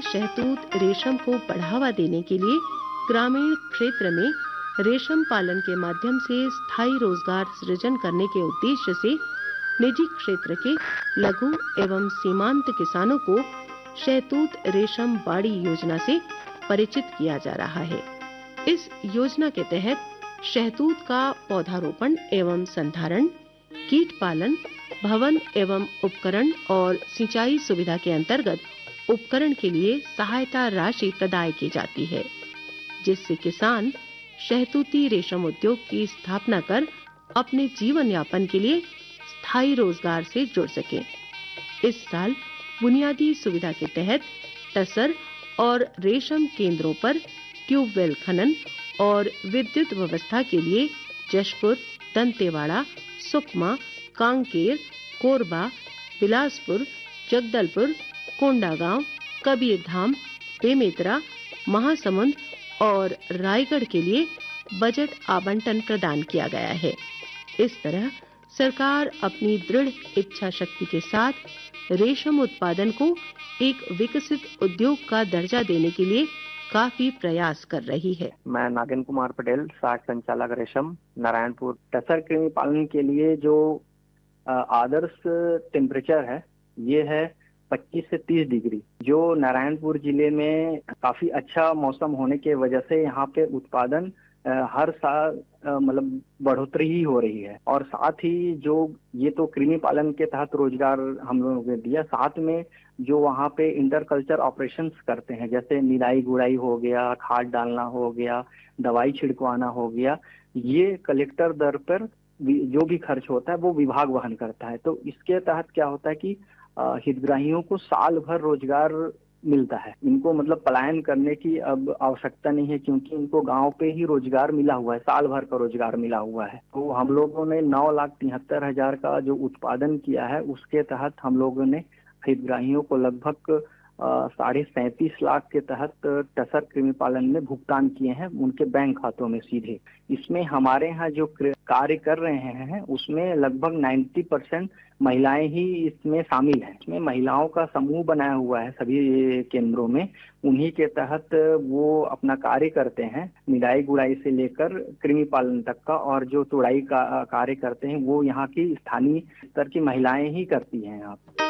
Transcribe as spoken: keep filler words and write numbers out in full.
शहतूत रेशम को बढ़ावा देने के लिए ग्रामीण क्षेत्र में रेशम पालन के माध्यम से स्थायी रोजगार सृजन करने के उद्देश्य से निजी क्षेत्र के लघु एवं सीमांत किसानों को शहतूत रेशम बाड़ी योजना से परिचित किया जा रहा है। इस योजना के तहत शहतूत का पौधारोपण एवं संधारण, कीट पालन, भवन एवं उपकरण और सिंचाई सुविधा के अंतर्गत उपकरण के लिए सहायता राशि प्रदान की जाती है, जिससे किसान शहतूती रेशम उद्योग की स्थापना कर अपने जीवन यापन के लिए स्थायी रोजगार से जुड़ सके। इस साल बुनियादी सुविधा के तहत टसर और रेशम केंद्रों पर ट्यूबवेल खनन और विद्युत व्यवस्था के लिए जशपुर, दंतेवाड़ा, सुकमा, कांकेर, कोरबा, बिलासपुर, जगदलपुर, कोंडागांव, कबीरधाम, बेमेतरा, महासमुंद और रायगढ़ के लिए बजट आवंटन प्रदान किया गया है। इस तरह सरकार अपनी दृढ़ इच्छा शक्ति के साथ रेशम उत्पादन को एक विकसित उद्योग का दर्जा देने के लिए काफी प्रयास कर रही है। मैं नागेंद्र कुमार पटेल, सहायक संचालक रेशम, नारायणपुर। टसर कृमि पालन के लिए जो आदर्श टेम्परेचर है ये है पच्चीस से तीस डिग्री, जो नारायणपुर जिले में काफी अच्छा मौसम होने के वजह से यहाँ पे उत्पादन हर साल मतलब बढ़ोतरी ही हो रही है। और साथ ही जो ये तो कृमि पालन के तहत रोजगार हम लोगों ने दिया, साथ में जो वहाँ पे इंटर कल्चर ऑपरेशंस करते हैं, जैसे निराई गुड़ाई हो गया, खाद डालना हो गया, दवाई छिड़कवाना हो गया, ये कलेक्टर दर पर जो भी खर्च होता है वो विभाग वहन करता है। तो इसके तहत क्या होता है कि हितग्राहियों को साल भर रोजगार मिलता है। इनको मतलब पलायन करने की अब आवश्यकता नहीं है, क्योंकि इनको गांव पे ही रोजगार मिला हुआ है, साल भर का रोजगार मिला हुआ है। तो हम लोगों ने नौ लाख तिहत्तर हजार का जो उत्पादन किया है, उसके तहत हम लोगों ने हितग्राहियों को लगभग साढ़े सैंतीस लाख के तहत टसर कृमि पालन में भुगतान किए हैं उनके बैंक खातों में सीधे। इसमें हमारे यहाँ जो कार्य कर रहे हैं उसमें लगभग नब्बे परसेंट महिलाएं ही इसमें शामिल हैं। इसमें महिलाओं का समूह बनाया हुआ है सभी केंद्रों में, उन्हीं के तहत वो अपना कार्य करते हैं, निराई गुड़ाई से लेकर कृमि पालन तक का, और जो तुड़ाई का कार्य करते हैं वो यहाँ की स्थानीय स्तर की महिलाएं ही करती हैं यहाँ।